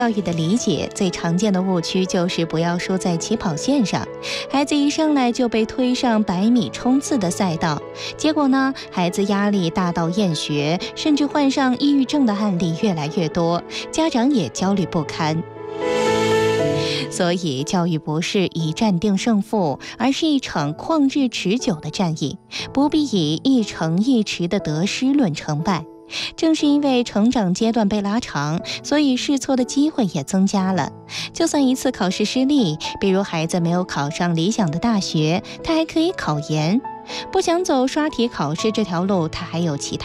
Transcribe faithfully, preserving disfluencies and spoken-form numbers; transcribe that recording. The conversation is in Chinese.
教育的理解最常见的误区就是不要输在起跑线上，孩子一上来就被推上百米冲刺的赛道，结果呢，孩子压力大到厌学，甚至患上抑郁症的案例越来越多，家长也焦虑不堪。所以，教育不是一战定胜负，而是一场旷日持久的战役，不必以一城一池的得失论成败。正是因为成长阶段被拉长，所以试错的机会也增加了。就算一次考试失利，比如孩子没有考上理想的大学，他还可以考研；不想走刷题考试这条路，他还有其他